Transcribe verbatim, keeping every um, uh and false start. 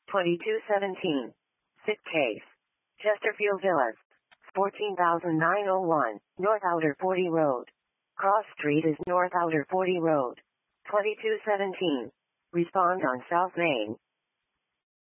twenty-two seventeen. Sit case. Chesterfield Villas. fourteen thousand nine hundred one, North Outer forty Road. Cross Street is North Outer forty Road. twenty-two seventeen. Respond on South Main.